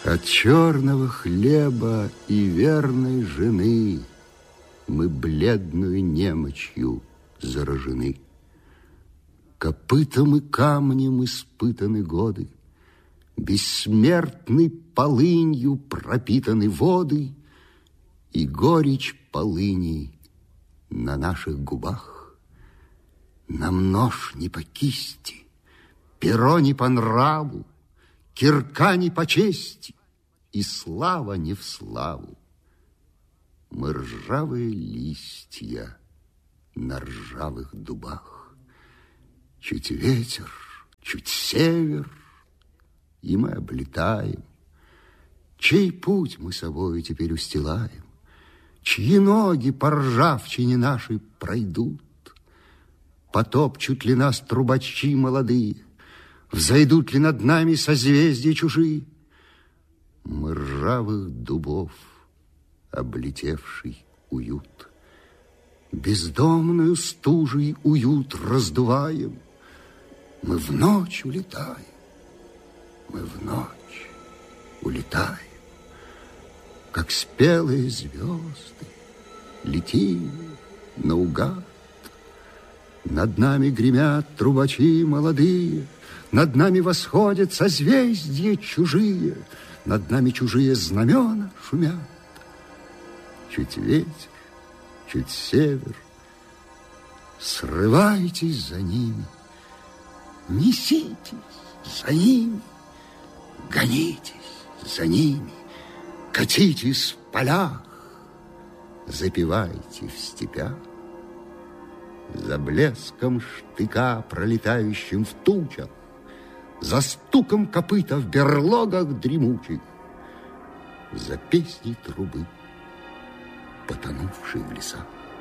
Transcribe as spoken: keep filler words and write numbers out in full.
От черного хлеба и верной жены мы бледную немочью заражены. Копытом и камнем испытаны годы, бессмертной полынью пропитаны воды, и горечь полыни на наших губах. Нам нож не по кисти, перо не по нраву, кирка не по чести, и слава не в славу. Мы ржавые листья на ржавых дубах. Чуть ветер, чуть север, и мы облетаем. Чей путь мы собою теперь устилаем? Чьи ноги по ржавчине нашей пройдут? Потопчут ли нас трубачи молодые? Взойдут ли над нами созвездия чужие? Мы ржавых дубов облетевший уют, бездомную стужей уют раздуваем. Мы в ночь улетаем, мы в ночь улетаем, как спелые звезды летим наугад. Над нами гремят трубачи молодые, над нами восходят созвездия чужие, над нами чужие знамена шумят. Чуть ветер, чуть север, срывайтесь за ними, неситесь за ними, гонитесь за ними, катитесь в полях, запевайте в степях. За блеском штыка, пролетающим в тучах, за стуком копыта в берлогах дремучих, за песней трубы, потонувшей в лесах.